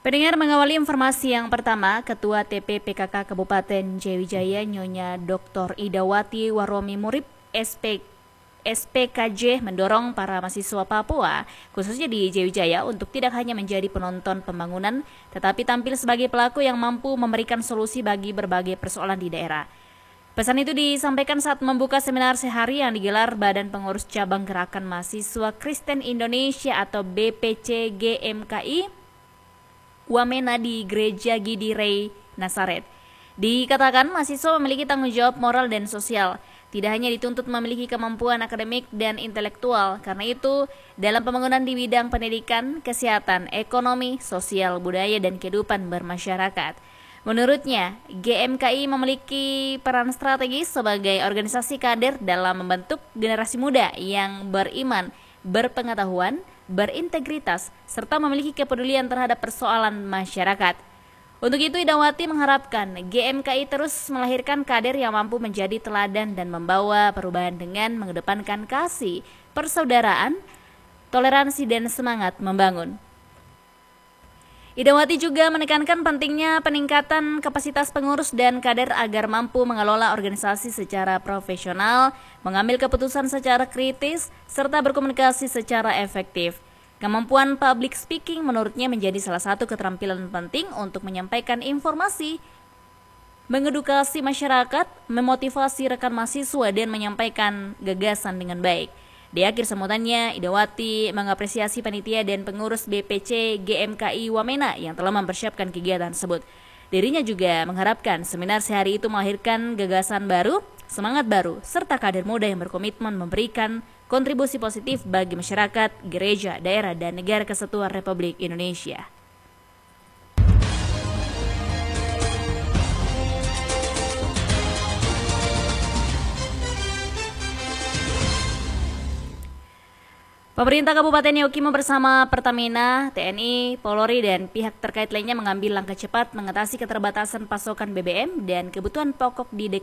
Pendengar, mengawali informasi yang pertama, Ketua TPPKK Kabupaten Jayawijaya Nyonya Dr. Idawati Waromi Murib SPKJ mendorong para mahasiswa Papua, khususnya di Jayawijaya, untuk tidak hanya menjadi penonton pembangunan, tetapi tampil sebagai pelaku yang mampu memberikan solusi bagi berbagai persoalan di daerah. Pesan itu disampaikan saat membuka seminar sehari yang digelar Badan Pengurus Cabang Gerakan Mahasiswa Kristen Indonesia atau BPC GMKI Wamena di Gereja Gidirei Nasaret. Dikatakan mahasiswa memiliki tanggung jawab moral dan sosial, tidak hanya dituntut memiliki kemampuan akademik dan intelektual. Karena itu, dalam pembangunan di bidang pendidikan, kesehatan, ekonomi, sosial, budaya, dan kehidupan bermasyarakat. Menurutnya, GMKI memiliki peran strategis sebagai organisasi kader dalam membentuk generasi muda yang beriman, berpengetahuan, berintegritas, serta memiliki kepedulian terhadap persoalan masyarakat. Untuk itu, Idawati mengharapkan GMKI terus melahirkan kader yang mampu menjadi teladan dan membawa perubahan dengan mengedepankan kasih, persaudaraan, toleransi, dan semangat membangun. Idawati juga menekankan pentingnya peningkatan kapasitas pengurus dan kader agar mampu mengelola organisasi secara profesional, mengambil keputusan secara kritis, serta berkomunikasi secara efektif. Kemampuan public speaking menurutnya menjadi salah satu keterampilan penting untuk menyampaikan informasi, mengedukasi masyarakat, memotivasi rekan mahasiswa, dan menyampaikan gagasan dengan baik. Di akhir sambutannya, Idawati mengapresiasi panitia dan pengurus BPC GMKI Wamena yang telah mempersiapkan kegiatan tersebut. Dirinya juga mengharapkan seminar sehari itu melahirkan gagasan baru, semangat baru, serta kader muda yang berkomitmen memberikan kontribusi positif bagi masyarakat, gereja, daerah, dan negara kesatuan Republik Indonesia. Pemerintah Kabupaten Yaukimo bersama Pertamina, TNI, Polri, dan pihak terkait lainnya mengambil langkah cepat mengatasi keterbatasan pasokan BBM dan kebutuhan pokok di DKI